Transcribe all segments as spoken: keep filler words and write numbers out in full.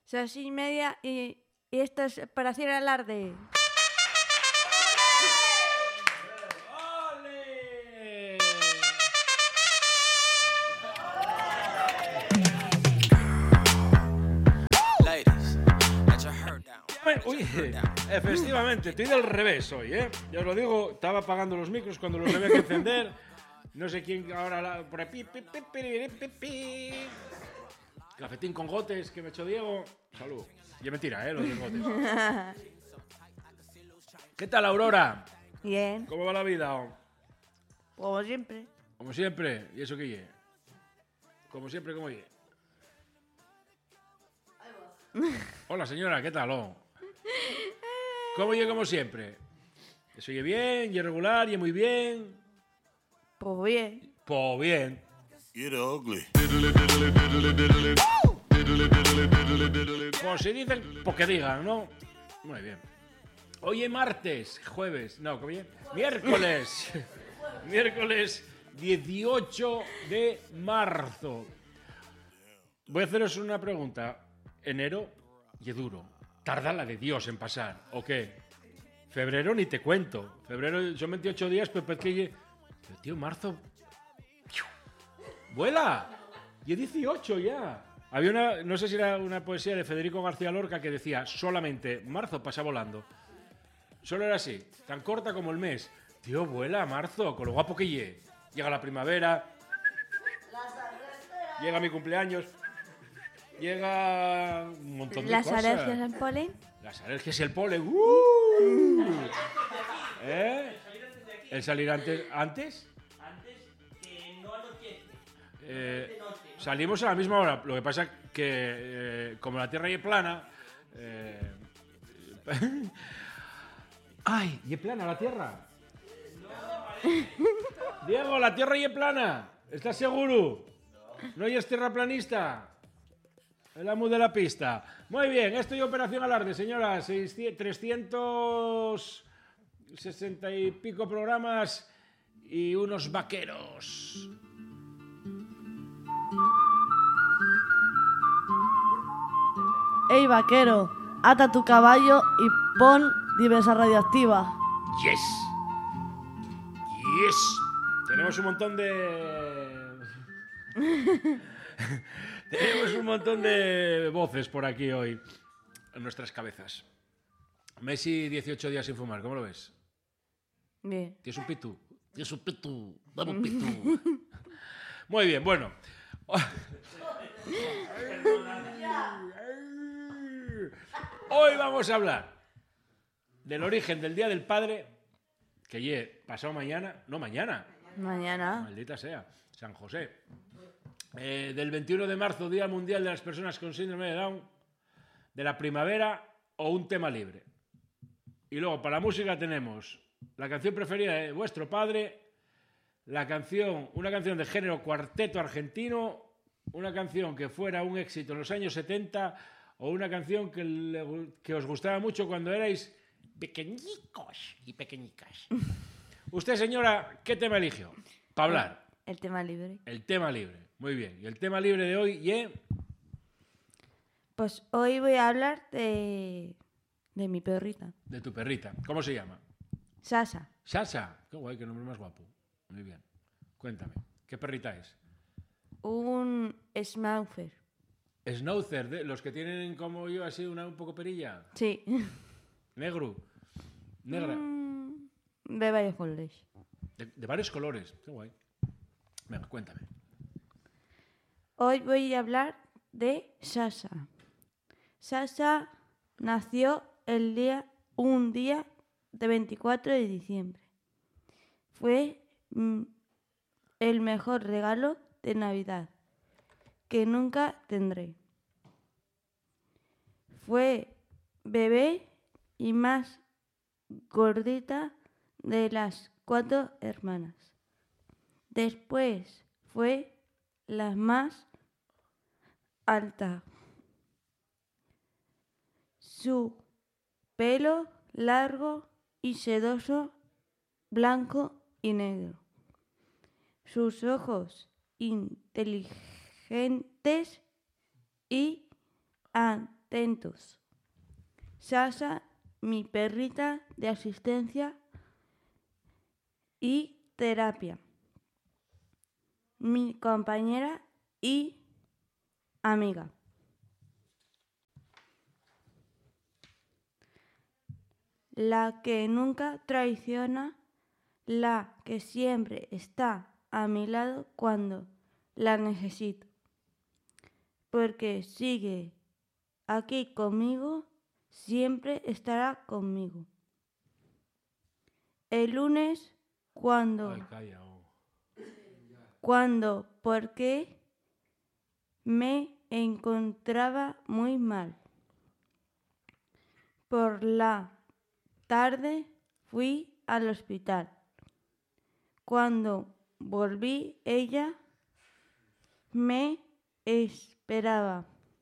Seis y media y, y esto es para hacer alarde. ¡Ole! Uy, efectivamente, estoy del revés hoy, ¿eh? Ya os lo digo, estaba apagando los micros cuando los había que encender. No sé quién ahora la, por ahí. Pi, pi, pi, pi, pi, pi. Cafetín con gotes que me echó Diego. Salud. Y es mentira, ¿eh? Lo de los gotes. ¿Qué tal, Aurora? Bien. ¿Cómo va la vida? Oh? Como siempre. Como siempre. ¿Y eso qué ye? Como siempre, ¿cómo ye? Hola, señora, ¿qué tal? Oh? ¿Cómo ye como siempre? ¿Eso ye bien? ¿Ye regular? ¿Ye muy bien? Pues bien. Pues bien. Get ugly. Pues si dicen, pues que digan, ¿no? Muy bien. Hoy es martes, jueves, no, ¿cómo bien? Miércoles. Miércoles dieciocho de marzo. Voy a haceros una pregunta. Enero y duro. Tarda la de Dios en pasar, ¿o qué? Febrero ni te cuento. Febrero son veintiocho días, pero es que... Ye... Pero tío, marzo... ¡Vuela! Y es dieciocho ya. Había una, no sé si era una poesía de Federico García Lorca que decía solamente marzo pasa volando. Solo era así, tan corta como el mes. Tío, vuela marzo, con lo guapo que llegue. Llega la primavera, llega mi cumpleaños, llega un montón de ¿Las cosas. alergias al polen? Las alergias y el polen. ¡Uh! ¿Eh? ¿El salir antes? ¿Antes? Eh, salimos a la misma hora. Lo que pasa es que, eh, como la Tierra es plana... Eh, ¡Ay! ¿Y es plana la Tierra? Diego, ¿la Tierra es plana? ¿Estás seguro? ¿No es terraplanista? El amo de la pista. Muy bien, esto es Operación Alarde, señora. trescientos sesenta y pico programas y unos vaqueros. Ey, vaquero, ata tu caballo y pon diversa radioactiva. Yes. Yes. Tenemos un montón de... Tenemos un montón de voces por aquí hoy en nuestras cabezas. Messi, dieciocho días sin fumar, ¿cómo lo ves? Bien. Tienes un pitu. Tienes un pitu. Dame un pitu. Muy bien, bueno. Hoy vamos a hablar del origen del Día del Padre, que ye pasado mañana, no mañana, Mañana. maldita sea, San José. Eh, del veintiuno de marzo, Día Mundial de las Personas con Síndrome de Down, de la primavera o un tema libre. Y luego, para la música tenemos la canción preferida de vuestro padre, la canción, una canción de género cuarteto argentino, una canción que fuera un éxito en los años setenta o una canción que, le, que os gustaba mucho cuando erais pequeñicos y pequeñicas. Usted, señora, ¿qué tema eligió? Para hablar. El tema libre. El tema libre. Muy bien. Y el tema libre de hoy, ¿y? Pues hoy voy a hablar de, de mi perrita. De tu perrita. ¿Cómo se llama? Sasa. Sasha. Qué guay, qué nombre más guapo. Muy bien. Cuéntame, ¿qué perrita es? Un Schnauzer. Schnauzer, de los que tienen como yo así una un poco perilla. Sí. Negro. Negra. Mm, de varios colores. De, de varios colores. Qué guay. Venga, cuéntame. Hoy voy a hablar de Sasa. Sasa nació el día, un día de veinticuatro de diciembre. Fue mm, el mejor regalo de Navidad que nunca tendré. Fue bebé y más gordita de las cuatro hermanas. Después fue la más alta. Su pelo largo y sedoso, blanco y negro. Sus ojos inteligentes y atentos. Sasa, mi perrita de asistencia y terapia. Mi compañera y amiga. La que nunca traiciona, la que siempre está a mi lado cuando la necesito, porque sigue aquí conmigo, siempre estará conmigo. El lunes, cuando, Ay, calla, oh. cuando, porque me encontraba muy mal. Por la tarde fui al hospital. Cuando volví, ella me esperaba.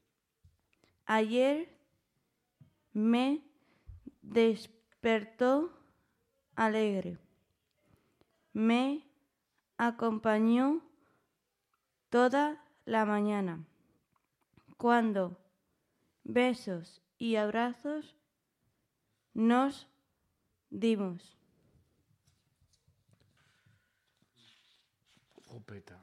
Ayer me despertó alegre. Me acompañó toda la mañana. Cuando besos y abrazos nos dimos. Jopeta.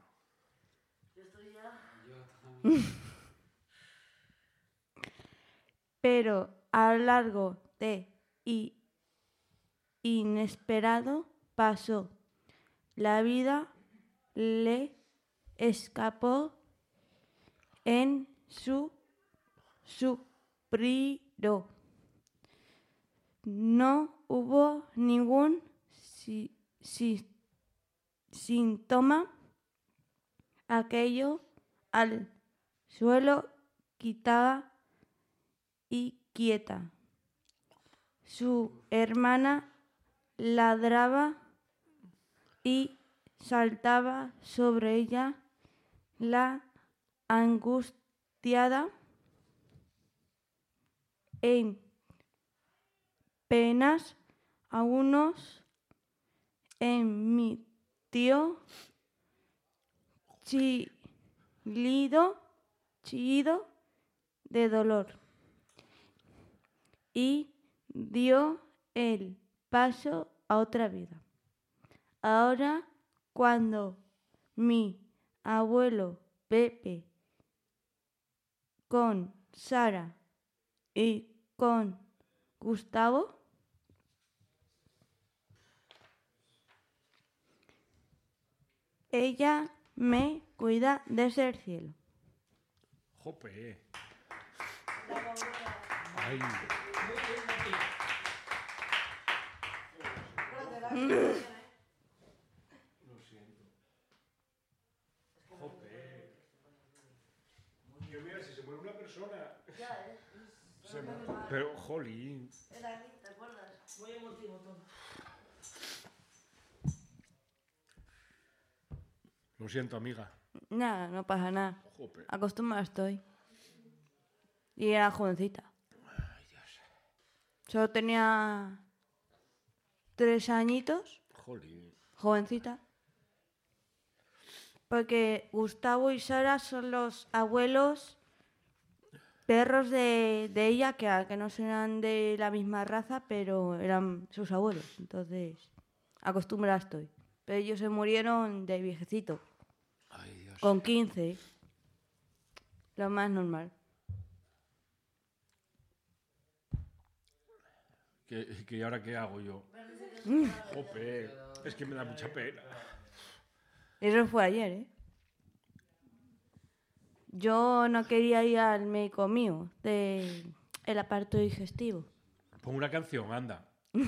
Pero a lo largo de y inesperado pasó. La vida le escapó en su suspiro. No hubo ningún si, si, síntoma. Aquello al suelo quitaba y quieta. Su hermana ladraba y saltaba sobre ella, la angustiada. En penas a unos en mi tío chillido, chillido de dolor, y dio el paso a otra vida. Ahora, cuando mi abuelo Pepe con Sara y con Gustavo ella me cuida desde el cielo. Jope. Ay. Lo siento. Jope. Que mira, si se muere una persona. Se mu- Pero, jolín. ¿Te acuerdas? Muy emotivo todo. Lo siento, amiga. Nada, no pasa nada. Jope. Acostumbrada estoy. Y era jovencita. Ay, Dios. Solo tenía tres añitos, Jolín. jovencita. Porque Gustavo y Sara son los abuelos perros de, de ella, que, que no serán de la misma raza, pero eran sus abuelos. Entonces, acostumbrada estoy. Pero ellos se murieron de viejecito, Ay, Dios. con quince. Lo más normal. ¿Qué, qué, ¿Y ahora qué hago yo? Jope. Es que me da mucha pena. Eso fue ayer, ¿eh? Yo no quería ir al médico mío, del aparato digestivo. Pon una canción, anda.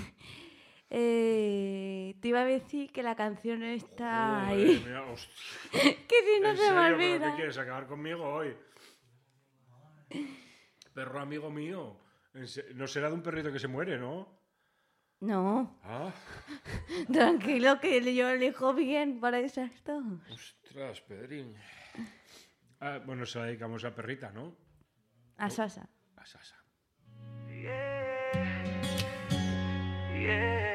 Eh, te iba a decir que la canción está Joder, ahí. mira, hostia. Que si no ¿En se me serio? ¿Pero olvida. qué quieres acabar conmigo hoy? Perro amigo mío. En se- No será de un perrito que se muere, ¿no? No, Ah, tranquilo, que yo elijo bien para esas dos. ostras, Pedrín. Ah, bueno, se la dedicamos a perrita, ¿no? A Sasa. A Sasa. Yeah, yeah.